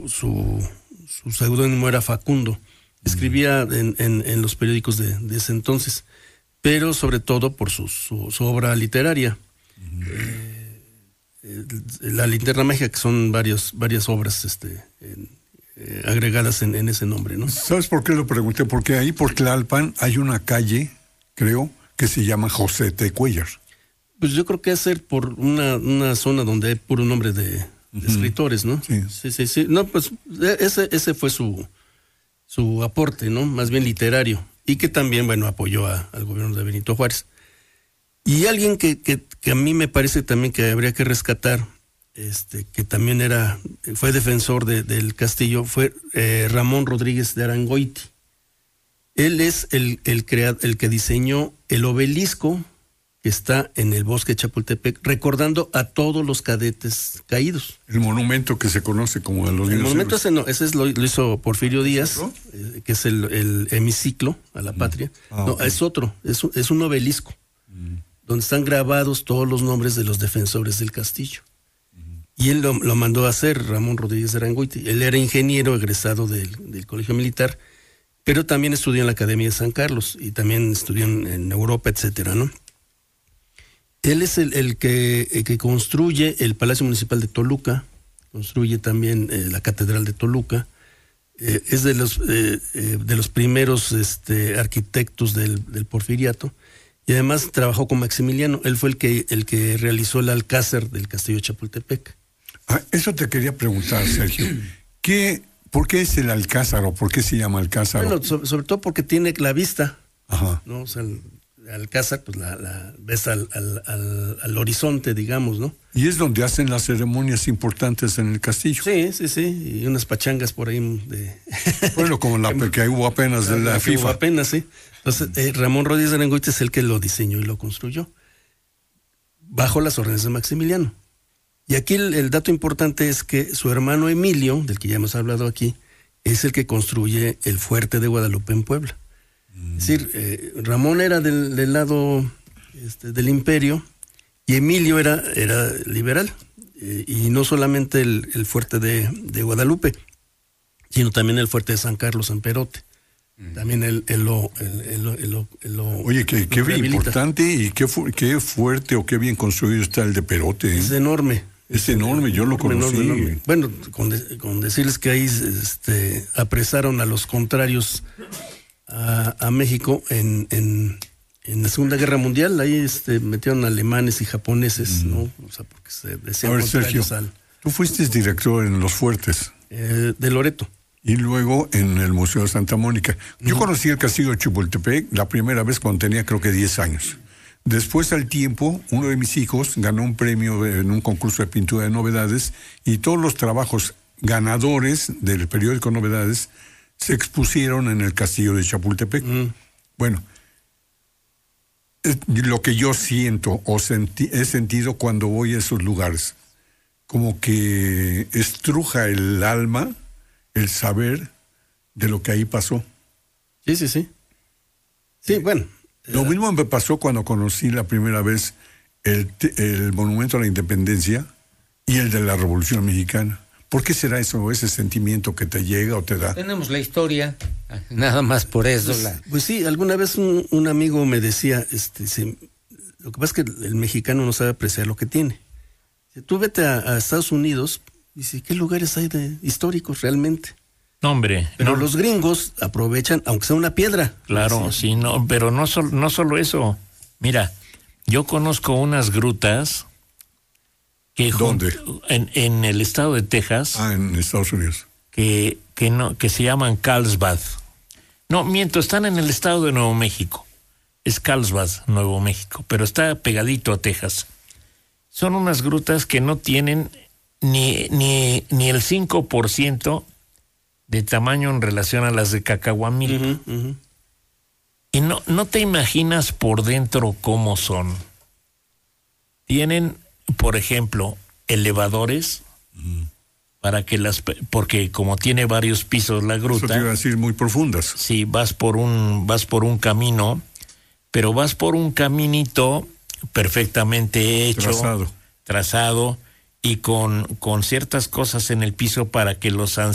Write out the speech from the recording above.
su seudónimo era Facundo. Escribía en los periódicos de ese entonces, pero sobre todo por su obra literaria. La Linterna Mágica, que son varias obras agregadas en ese nombre, ¿no? ¿Sabes por qué lo pregunté? Porque ahí por Tlalpan hay una calle, creo, que se llama José T. Cuéllar. Pues yo creo que es ser por una zona donde hay puro nombre de escritores, ¿no? Sí. No, pues ese fue su aporte, ¿no? Más bien literario. Y que también, bueno, apoyó al gobierno de Benito Juárez. Y alguien que a mí me parece también que habría que rescatar, que también fue defensor del castillo, fue Ramón Rodríguez de Arangoiti. Él es el que diseñó el obelisco que está en el bosque de Chapultepec, recordando a todos los cadetes caídos. El monumento que se conoce como los El monumento ese lo hizo Porfirio Díaz, que es el hemiciclo a la patria. Okay. Es otro, es un obelisco, donde están grabados todos los nombres de los defensores del castillo. Y él lo mandó a hacer, Ramón Rodríguez de Arangoiti. Él era ingeniero egresado del Colegio Militar, pero también estudió en la Academia de San Carlos y también estudió en Europa, etcétera, ¿no? Él es el que construye el Palacio Municipal de Toluca, construye también la Catedral de Toluca, es de los primeros arquitectos del Porfiriato, y además trabajó con Maximiliano. Él fue el que realizó el alcázar del Castillo de Chapultepec. Eso te quería preguntar, Sergio. ¿Por qué es el alcázar o por qué se llama alcázar? Bueno, sobre todo porque tiene la vista, Ajá. ¿no? O sea, el alcázar, pues la ves al horizonte, digamos, ¿no? Y es donde hacen las ceremonias importantes en el castillo. Sí, y unas pachangas por ahí Bueno, como la que hubo apenas de la FIFA. Hubo apenas, sí. Entonces, Ramón Rodríguez de Arangoiti es el que lo diseñó y lo construyó, bajo las órdenes de Maximiliano. Y aquí el dato importante es que su hermano Emilio, del que ya hemos hablado aquí, es el que construye el fuerte de Guadalupe en Puebla. Es decir, Ramón era del lado del imperio y Emilio era liberal. Y no solamente el fuerte de Guadalupe, sino también el fuerte de San Carlos, San Perote. También él lo Oye, qué bien importante y qué fuerte o qué bien construido está el de Perote. Es enorme. Es enorme, yo lo conocí. Enorme. Bueno, con decirles que ahí apresaron a los contrarios a México en la Segunda Guerra Mundial. Ahí metieron alemanes y japoneses, ¿no? O sea, porque se decían. A ver, Sergio, tú fuiste director en Los Fuertes. De Loreto. Y luego en el Museo de Santa Mónica. Yo conocí el castillo de Chapultepec la primera vez cuando tenía creo que 10 años. Después, al tiempo, uno de mis hijos ganó un premio en un concurso de pintura de novedades y todos los trabajos ganadores del periódico Novedades se expusieron en el castillo de Chapultepec. Bueno, lo que yo siento o he sentido cuando voy a esos lugares, como que estruja el alma, el saber de lo que ahí pasó. Sí, bueno. Lo mismo me pasó cuando conocí la primera vez el Monumento a la Independencia y el de la Revolución Mexicana. ¿Por qué será eso, ese sentimiento que te llega o te da? Tenemos la historia, nada más por eso. Pues sí, alguna vez un amigo me decía, lo que pasa es que el mexicano no sabe apreciar lo que tiene. Si tú vete a Estados Unidos, dice, ¿qué lugares hay históricos realmente? No, hombre. Pero los gringos aprovechan, aunque sea una piedra. Claro, sí, no, pero no solo eso. Mira, yo conozco unas grutas que ¿dónde? En el estado de Texas. En Estados Unidos. Que se llaman Carlsbad. No, miento, están en el estado de Nuevo México. Es Carlsbad, Nuevo México, pero está pegadito a Texas. Son unas grutas que no tienen ni el 5% de tamaño en relación a las de Cacahuamilpa. Y no te imaginas por dentro cómo son. Tienen, por ejemplo, elevadores para que porque como tiene varios pisos la gruta. Eso te iba a decir, muy profundas. Sí, vas por un camino, pero vas por un caminito perfectamente hecho, trazado y con ciertas cosas en el piso para que los ancianos